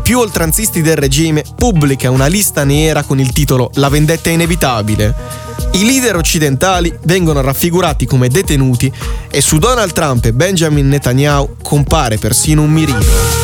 più oltranzisti del regime pubblica una lista nera con il titolo «La vendetta è inevitabile». I leader occidentali vengono raffigurati come detenuti e su Donald Trump e Benjamin Netanyahu compare persino un mirino.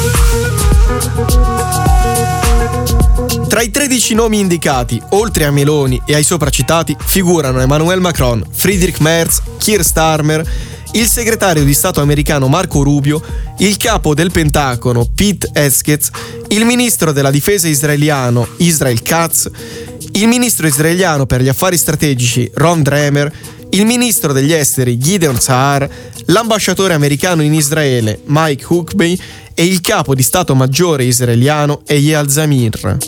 Tra i 13 nomi indicati, oltre a Meloni e ai sopracitati, figurano Emmanuel Macron, Friedrich Merz, Keir Starmer, il segretario di Stato americano Marco Rubio, il capo del Pentagono Pete Hegseth, il ministro della difesa israeliano Israel Katz, il ministro israeliano per gli affari strategici Ron Dremer, il ministro degli esteri Gideon Sa'ar, l'ambasciatore americano in Israele Mike Huckabee e il capo di Stato Maggiore israeliano Eyal Zamir.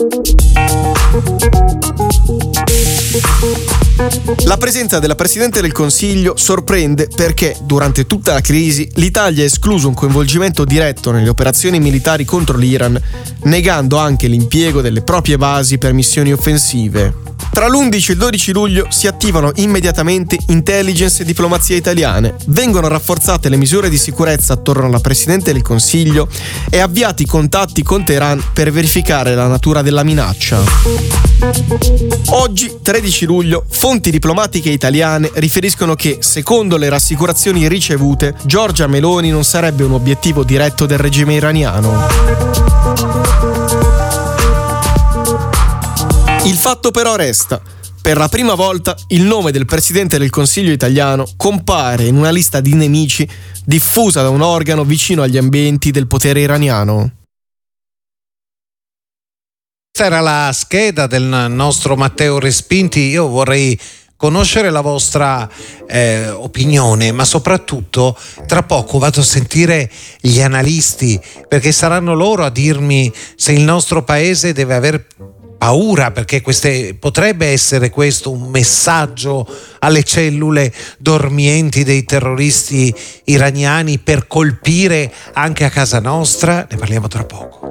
La presenza della Presidente del Consiglio sorprende perché, durante tutta la crisi, l'Italia ha escluso un coinvolgimento diretto nelle operazioni militari contro l'Iran, negando anche l'impiego delle proprie basi per missioni offensive. Tra l'11 e il 12 luglio si attivano immediatamente intelligence e diplomazia italiane, vengono rafforzate le misure di sicurezza attorno alla Presidente del Consiglio e avviati contatti con Teheran per verificare la natura della minaccia. Oggi, 13 luglio, fonti diplomatiche italiane riferiscono che, secondo le rassicurazioni ricevute, Giorgia Meloni non sarebbe un obiettivo diretto del regime iraniano. Il fatto però resta. Per la prima volta il nome del Presidente del Consiglio italiano compare in una lista di nemici diffusa da un organo vicino agli ambienti del potere iraniano. Questa era la scheda del nostro Matteo Respinti. Io vorrei conoscere la vostra opinione, ma soprattutto tra poco vado a sentire gli analisti, perché saranno loro a dirmi se il nostro paese deve aver paura, perché potrebbe essere questo un messaggio alle cellule dormienti dei terroristi iraniani per colpire anche a casa nostra. Ne parliamo tra poco.